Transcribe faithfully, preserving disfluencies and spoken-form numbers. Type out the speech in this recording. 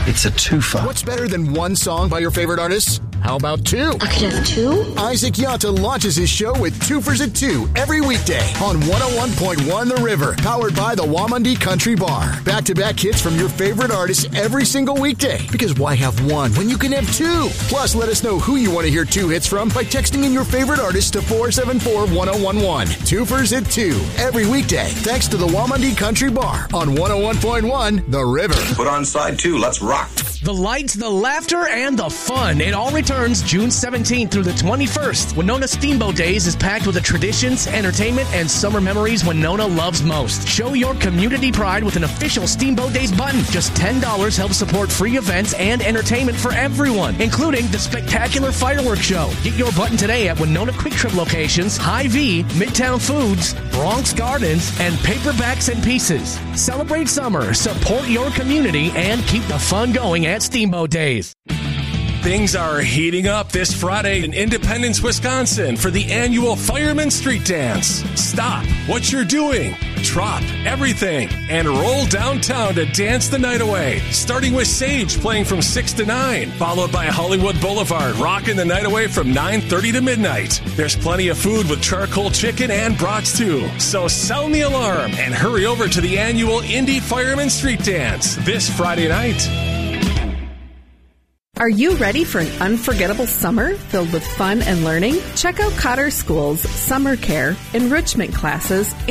It's a twofer. What's better than one song by your favorite artists? How about two? I could have two? Isaac Yanta launches his show with Twofers at two every weekday on one oh one point one The River, powered by the Wamandi Country Bar. Back-to-back hits from your favorite artists every single weekday. Because why have one when you can have two? Plus, let us know who you want to hear two hits from by texting in your favorite artist to four seven four, one oh one one. Twofers at two every weekday, thanks to the Wamandi Country Bar on one oh one point one The River. Put on side two. Let's rock. The lights, the laughter, and the fun. It all returns June seventeenth through the twenty-first. Winona Steamboat Days is packed with the traditions, entertainment, and summer memories Winona loves most. Show your community pride with an official Steamboat Days button. Just ten dollars helps support free events and entertainment for everyone, including the spectacular fireworks show. Get your button today at Winona Quick Trip locations, Hy-Vee, Midtown Foods, Bronx Gardens, and Paperbacks and Pieces. Celebrate summer, support your community, and keep the fun going at Steamboat Days. Things are heating up this Friday in Independence, Wisconsin for the annual Fireman Street Dance. Stop what you're doing, drop everything, and roll downtown to dance the night away. Starting with Sage playing from six to nine, followed by Hollywood Boulevard rocking the night away from nine thirty to midnight. There's plenty of food with charcoal chicken and brats too. So sound the alarm and hurry over to the annual Indy Fireman Street Dance this Friday night. Are you ready for an unforgettable summer filled with fun and learning? Check out Cotter School's summer care, enrichment classes,